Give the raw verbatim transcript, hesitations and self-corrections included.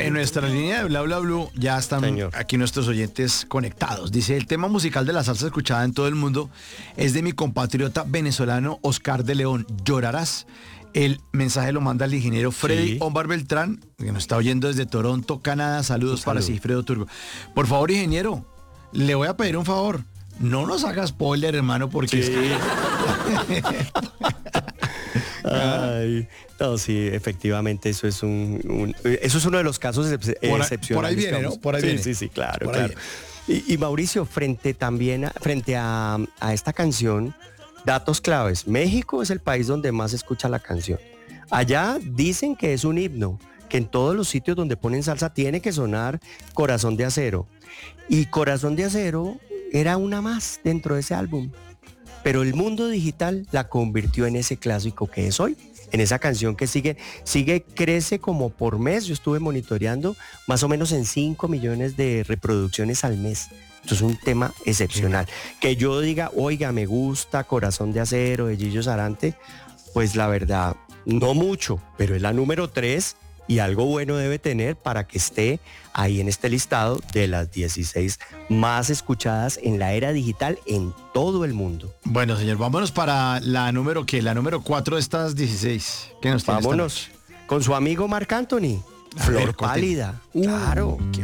En nuestra línea de Bla Bla Blue ya están Señor. aquí nuestros oyentes conectados. Dice, el tema musical de la salsa escuchada en todo el mundo es de mi compatriota venezolano Oscar de León, Llorarás. El mensaje lo manda el ingeniero Freddy Sí. Omar Beltrán, que nos está oyendo desde Toronto, Canadá. Saludos Un para saludo. Cifredo Turgo. Por favor, ingeniero, le voy a pedir un favor. No nos haga spoiler, hermano, porque es que- Ay, no, sí, efectivamente, eso es un, un- eso es uno de los casos excep- Por ahí- excepcionales. por ahí viene, digamos. ¿no? Por ahí sí, viene. sí, sí, claro, Por ahí claro. Y, y Mauricio, frente también a, frente a, a esta canción, datos claves. México es el país donde más se escucha la canción. Allá dicen que es un himno, que en todos los sitios donde ponen salsa tiene que sonar Corazón de Acero. Y Corazón de Acero era una más dentro de ese álbum. Pero el mundo digital la convirtió en ese clásico que es hoy, en esa canción que sigue, sigue, crece como por mes. Yo estuve monitoreando más o menos en cinco millones de reproducciones al mes. Esto es un tema excepcional. Que yo diga, oiga, me gusta Corazón de Acero de Gillo Sarante, pues la verdad, no mucho, pero es la número tres y algo bueno debe tener para que esté ahí en este listado de las dieciséis más escuchadas en la era digital en todo el mundo. Bueno, señor, vámonos para la número que, la número cuatro de estas dieciséis. ¿Qué nos tiene esta Vámonos noche? con su amigo Marc Anthony. A Flor ver, corte. Pálida. Uh, Claro. qué